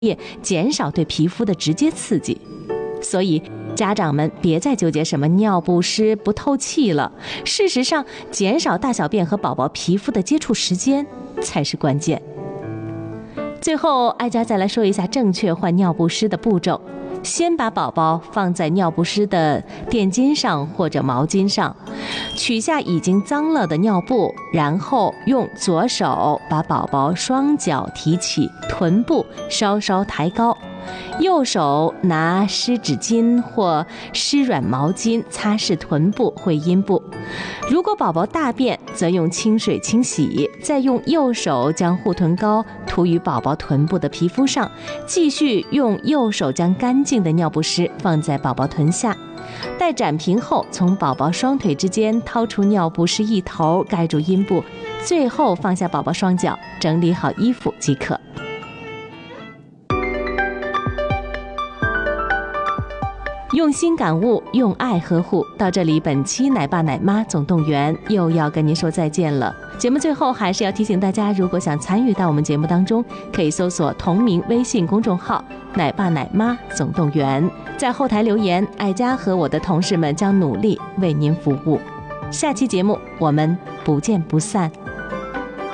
液，减少对皮肤的直接刺激。所以家长们别再纠结什么尿不湿不透气了，事实上，减少大小便和宝宝皮肤的接触时间才是关键。最后，哀家再来说一下正确换尿不湿的步骤。先把宝宝放在尿不湿的垫巾上或者毛巾上，取下已经脏了的尿布，然后用左手把宝宝双脚提起，臀部稍稍抬高，右手拿湿纸巾或湿软毛巾擦拭臀部或阴部。如果宝宝大便，则用清水清洗，再用右手将护臀膏涂于宝宝臀部的皮肤上，继续用右手将干净的尿不湿放在宝宝臀下。待展平后，从宝宝双腿之间掏出尿不湿一头，盖住阴部，最后放下宝宝双脚，整理好衣服即可。用心感悟，用爱呵护。到这里，本期奶爸奶妈总动员又要跟您说再见了。节目最后还是要提醒大家，如果想参与到我们节目当中，可以搜索同名微信公众号奶爸奶妈总动员，在后台留言，哀家和我的同事们将努力为您服务。下期节目我们不见不散。